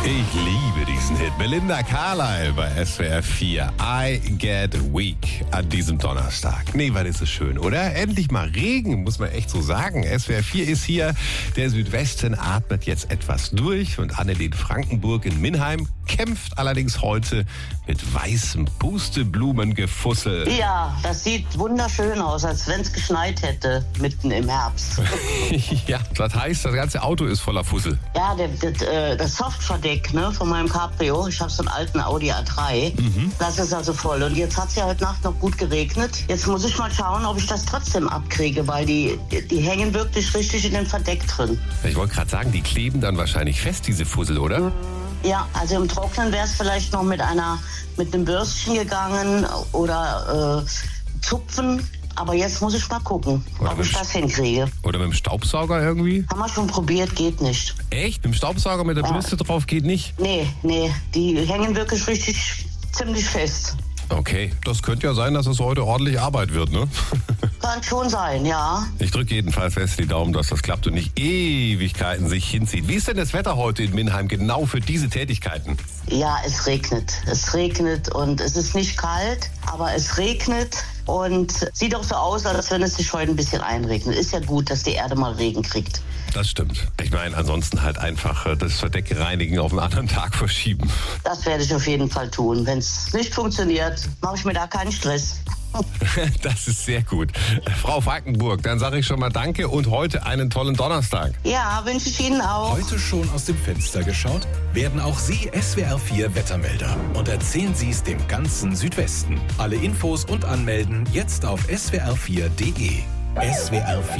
Ich liebe diesen Hit. Belinda Carlisle bei SWR 4. I Get Weak an diesem Donnerstag. Nee, weil es ist schön, oder? Endlich mal Regen, muss man echt so sagen. SWR 4 ist hier. Der Südwesten atmet jetzt etwas durch. Und Annelien Frankenburg in Minheim kämpft allerdings heute mit weißem Pusteblumengefussel. Ja, das sieht wunderschön aus, als wenn es geschneit hätte, mitten im Herbst. Ja, das heißt, das ganze Auto ist voller Fussel. Ja, das Softverdeck von meinem Cabrio, ich habe so einen alten Audi A3, das ist also voll. Und jetzt hat es ja heute Nacht noch gut geregnet. Jetzt muss ich mal schauen, ob ich das trotzdem abkriege, weil die hängen wirklich richtig in dem Verdeck drin. Ich wollte gerade sagen, die kleben dann wahrscheinlich fest, diese Fussel, oder? Ja, also im Trocknen wäre es vielleicht noch mit einem Bürstchen gegangen oder Zupfen. Aber jetzt muss ich mal gucken, ob ich das hinkriege. Oder mit dem Staubsauger irgendwie? Haben wir schon probiert, geht nicht. Echt? Mit dem Staubsauger mit der Bürste drauf geht nicht? Nee, die hängen wirklich richtig ziemlich fest. Okay, das könnte ja sein, dass es heute ordentlich Arbeit wird, ne? Kann schon sein, ja. Ich drücke jedenfalls fest die Daumen, dass das klappt und nicht Ewigkeiten sich hinzieht. Wie ist denn das Wetter heute in Minheim genau für diese Tätigkeiten? Ja, es regnet. Es regnet und es ist nicht kalt, aber es regnet und sieht auch so aus, als wenn es sich heute ein bisschen einregnet. Ist ja gut, dass die Erde mal Regen kriegt. Das stimmt. Ich meine, ansonsten halt einfach das Verdeck reinigen auf einen anderen Tag verschieben. Das werde ich auf jeden Fall tun. Wenn es nicht funktioniert, mache ich mir da keinen Stress. Das ist sehr gut. Frau Frankenburg, dann sage ich schon mal Danke und heute einen tollen Donnerstag. Ja, wünsche ich Ihnen auch. Heute schon aus dem Fenster geschaut? Werden auch Sie SWR 4 Wettermelder und erzählen Sie es dem ganzen Südwesten. Alle Infos und Anmelden jetzt auf swr4.de. SWR 4